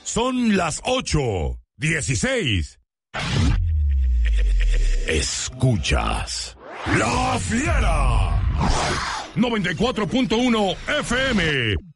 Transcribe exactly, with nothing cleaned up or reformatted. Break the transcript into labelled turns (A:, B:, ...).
A: Son las ocho dieciséis. Escuchas La Fiera noventa y cuatro punto uno F M